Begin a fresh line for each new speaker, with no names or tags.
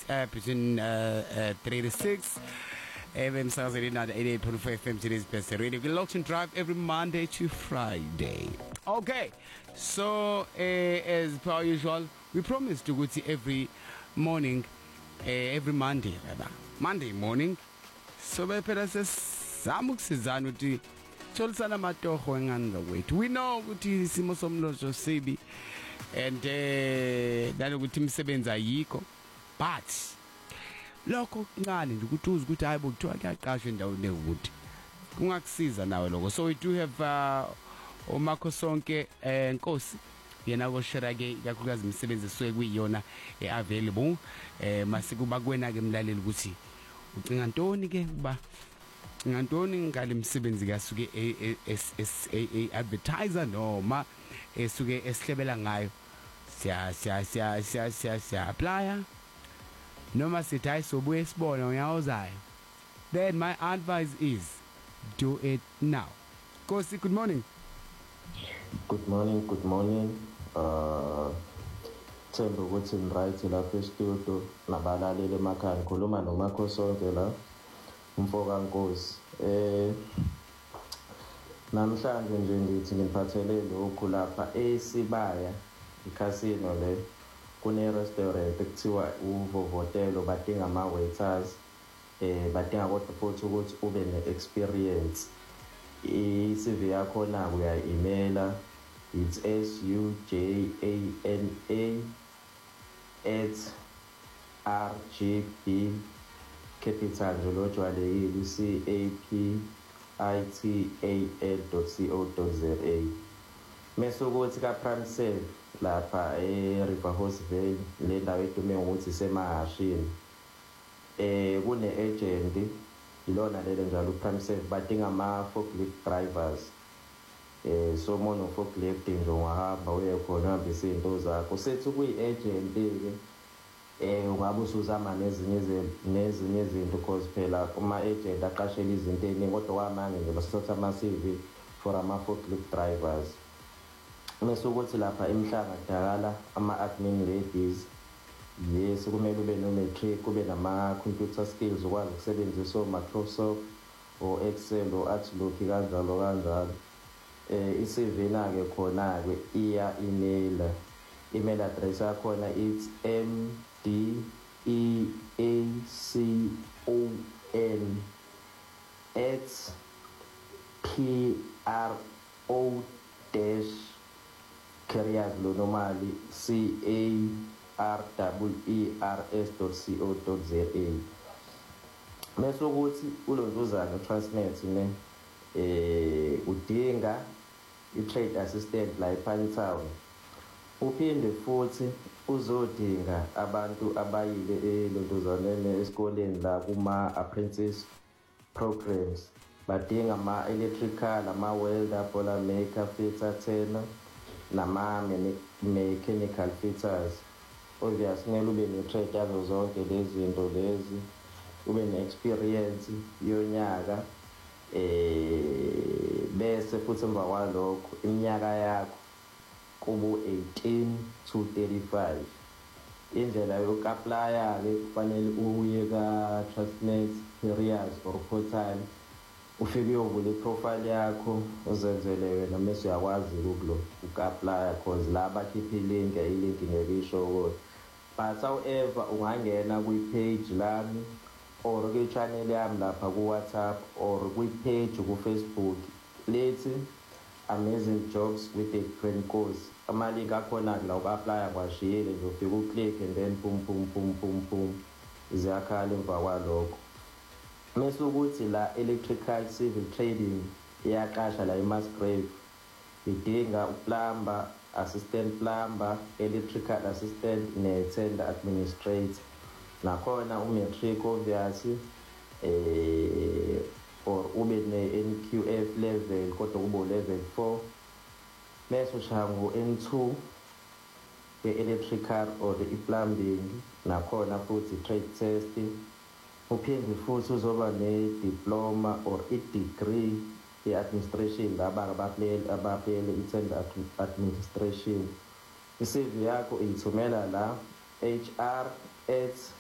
between 3 to 6. FM Southern 88.5 FM, today's best radio. We launch and drive every Monday to Friday. Okay, so as per usual, we promise to go to every morning, every Monday morning. So we sizana ukuthi tholisana amatoho enganga wethu. We know ukuthi isimo somnotho sibi and nalokuthi imisebenzi ayikho, but lokho kuncane nje ukuthi uze ukuthi hayibo kuthiwa kuyaqashwa endaweni ekude kungakusiza nawe lokho. So we do have uMakho Sonke Nkosi yena ko share ke kakhulukazi imisebenzi esuke kuyiyona available masikuba kwena ke mlaleli ukuthi ucinga ntoni ke kuba ngantoni ngale imisebenzi kasuke advertiser noma esuke esihlebela ngayo siya apply noma sithi ayisobuye sibona uyawozayo. Then my advice is do it now. Kosi, good morning.
Good morning. Themba ukuthi right lapha e-studio nabalaleli emakhaya ngikhuluma noMakho Sonke la umfoka Nkosi. Namhlanje nje ngithi ngiphathele lokhu lapha eSibaya iCasino le kune restaurant ekuthiwa uVovotelo badinga ama waiters badinga kodwa futhi ukuthi ube ne-experience. I-CV yakho na uya-emaila it's sujana@rgb capital nje lojwalekile capital.co.za mase ukuthi ka Prime Save lapha eRiverhorseville le ndawo edume ukuthi semahashini kune agent ilona lele njalo uPrime Save badinga ama forklift drivers. So mono forklift nje ungahamba uye khona uhamba izinto zakho sethi kuyi-agent ke ungabe usuzama nezinye izinto cause phela uma agent aqashela izinto eziningi kodwa kwamanje nje basathatha ama CV for ama forklift drivers. Mase ukuthi lapha emhlanga kudakala ama admin ladies. Yes, kumele ube no matric, ube nama computer skills ukwazi ukusebenzisa Microsoft or Excel or Outlook kanjalo. I-CV na ke khona ke iya email address yakho na it's mdeaconPro-careers lo normally careers.co.za. Mase ukuthi ulozuzana transnet ne udinga i-trade assistant la ePine Town. Uphinde futhi uzodinga abantu abayile elondozaneni esikoleni la kuma apprentice programs. Badinga ama electrical, ama welder, boiler maker, fitter, turner nama mechanical fitters. Obviously kumele ube ne-trade yazo zonke lezi zinto lezi, ube ne-experience yonyaka bese futhi emva kwalokho iminyaka yakho kubo 18 to 35. Indlela yokuapply ke kufanele uye ka Transnet Careers or portal ufike uyovula iprofile yakho uzenzele wena mase uyakwazi ukuapply cause la bakhipha ilink ngekisho kodwa. But however ungangena kwi-page lami or kwi-channel yami lapha ku-WhatsApp or kwi-page ku-Facebook lethi Amazing Jobs with a Friend course. Amalink akhona la uku-apply kwashiyile nje ufike uclick and then boom ziyakhala emva kwalokho. Mase ukuthi la electrical civil trading iyaqasha la eMasgrave idinga uplumber, assistant plumber, electrical assistant ne-tender administrator. Nakhona umatric obviously or ube ne-NQF level kodwa kube level 4. Mase ushaya ngo-N2 ye-electrical or i-plumbing nakhona futhi trade test. Uphinde futhi uzoba ne-diploma or i-degree ye-administration laba abaphele i-tender administration. I-CV yakho iyithumela la HR@